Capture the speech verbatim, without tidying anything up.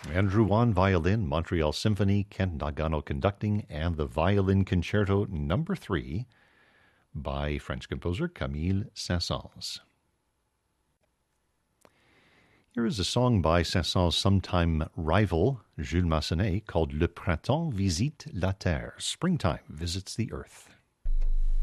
Andrew Wan, violin, Montreal Symphony, Kent Nagano conducting, and the Violin Concerto Number Three by French composer Camille Saint-Saëns. Here is a song by Saint-Saëns' sometime rival, Jules Massenet, called Le Printemps visite la Terre. Springtime visits the earth.